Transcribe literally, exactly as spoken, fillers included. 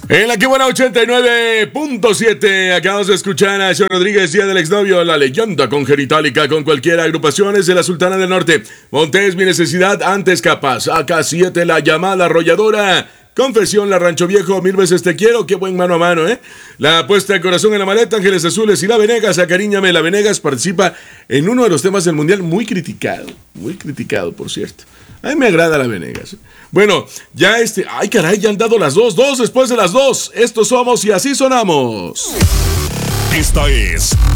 En la que buena ochenta y nueve punto siete acabamos de escuchar a Sean Rodríguez, Día del Exnovio, la leyenda congenitálica con cualquier agrupaciones de la Sultana del Norte. Montes, mi necesidad, antes capaz. A K siete, la llamada arrolladora. Confesión, la Rancho Viejo, mil veces te quiero, qué buen mano a mano, ¿eh? La puesta de corazón en la maleta, Ángeles Azules y La Venegas, acariñame. La Venegas participa en uno de los temas del Mundial muy criticado, muy criticado, por cierto. A mí me agrada La Venegas. Bueno, ya este... ¡Ay, caray! Ya han dado las dos, dos después de las dos. Estos somos y así sonamos. Esta es